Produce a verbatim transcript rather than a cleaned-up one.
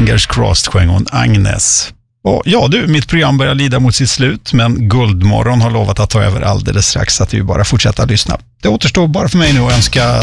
Fingers crossed, sjöng hon Agnes. Och ja du, mitt program börjar lida mot sitt slut, men Guldmorgon har lovat att ta över alldeles strax, så att vi bara fortsätta lyssna. Det återstår bara för mig nu att önska